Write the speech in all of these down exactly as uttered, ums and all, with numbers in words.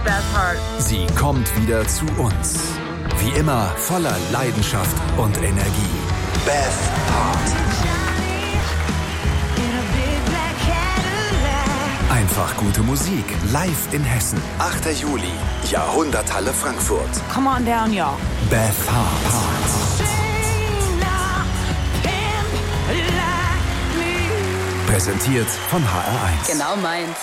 Beth Hart. Sie kommt wieder zu uns. Wie immer voller Leidenschaft und Energie. Beth Hart. Einfach gute Musik, live in Hessen. achter Juli, Jahrhunderthalle Frankfurt. Come on down, y'all. Beth Hart. Präsentiert von H R eins. Genau meins.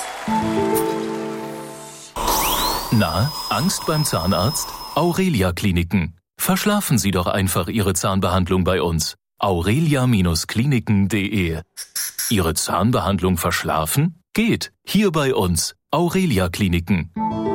Na, Angst beim Zahnarzt? Aurelia Kliniken. Verschlafen Sie doch einfach Ihre Zahnbehandlung bei uns. aurelia Kliniken punkt de. Ihre Zahnbehandlung verschlafen? Geht. Hier bei uns. Aurelia Kliniken.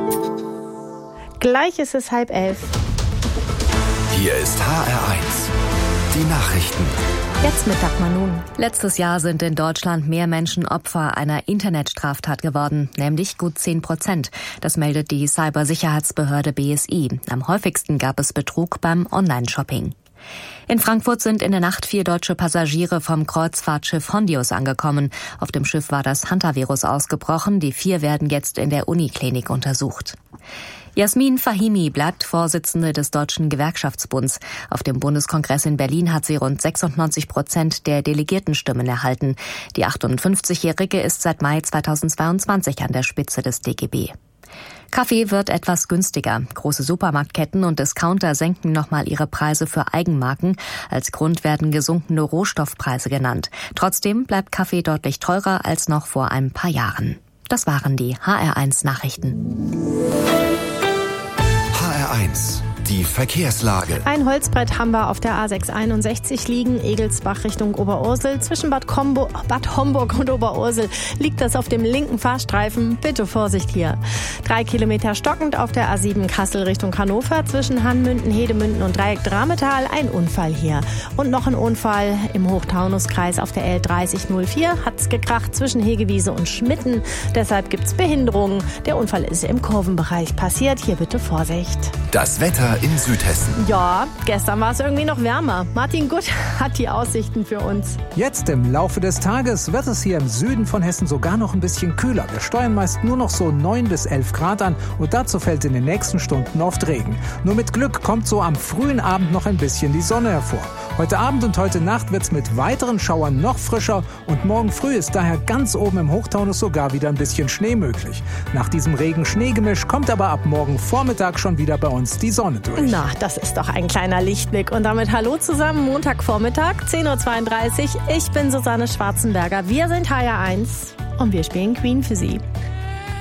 Gleich ist es halb elf. Hier ist H R eins. Die Nachrichten. Jetzt mit Dagmar Nun. Letztes Jahr sind in Deutschland mehr Menschen Opfer einer Internetstraftat geworden, nämlich gut zehn Prozent. Das meldet die Cybersicherheitsbehörde B S I. Am häufigsten gab es Betrug beim Online-Shopping. In Frankfurt sind in der Nacht vier deutsche Passagiere vom Kreuzfahrtschiff Hondius angekommen. Auf dem Schiff war das Hantavirus ausgebrochen. Die vier werden jetzt in der Uniklinik untersucht. Jasmin Fahimi bleibt Vorsitzende des Deutschen Gewerkschaftsbunds. Auf dem Bundeskongress in Berlin hat sie rund sechsundneunzig Prozent der Delegiertenstimmen erhalten. Die achtundfünfzigjährige ist seit Mai zweitausendzweiundzwanzig an der Spitze des D G B. Kaffee wird etwas günstiger. Große Supermarktketten und Discounter senken nochmal ihre Preise für Eigenmarken. Als Grund werden gesunkene Rohstoffpreise genannt. Trotzdem bleibt Kaffee deutlich teurer als noch vor ein paar Jahren. Das waren die H R eins Nachrichten. H R eins. Die Verkehrslage. Ein Holzbrett haben wir auf der A sechs einundsechzig liegen, Egelsbach Richtung Oberursel. Zwischen Bad, Combo, Bad Homburg und Oberursel liegt das auf dem linken Fahrstreifen. Bitte Vorsicht hier. Drei Kilometer stockend auf der A sieben Kassel Richtung Hannover. Zwischen Hanmünden, Hedemünden und Dreieck Drametal ein Unfall hier. Und noch ein Unfall im Hochtaunuskreis auf der L dreißig null vier. Hat's gekracht zwischen Hegewiese und Schmitten. Deshalb gibt's Behinderungen. Der Unfall ist im Kurvenbereich passiert. Hier bitte Vorsicht. Das Wetter in Südhessen. Ja, gestern war es irgendwie noch wärmer. Martin Gutt hat die Aussichten für uns. Jetzt im Laufe des Tages wird es hier im Süden von Hessen sogar noch ein bisschen kühler. Wir steuern meist nur noch so neun bis elf Grad an und dazu fällt in den nächsten Stunden oft Regen. Nur mit Glück kommt so am frühen Abend noch ein bisschen die Sonne hervor. Heute Abend und heute Nacht wird es mit weiteren Schauern noch frischer und morgen früh ist daher ganz oben im Hochtaunus sogar wieder ein bisschen Schnee möglich. Nach diesem Regen-Schnee-Gemisch kommt aber ab morgen Vormittag schon wieder bei uns die Sonne durch. Na, das ist doch ein kleiner Lichtblick. Und damit hallo zusammen, Montagvormittag, zehn Uhr zweiunddreißig. Ich bin Susanne Schwarzenberger. Wir sind H R eins und wir spielen Queen für Sie.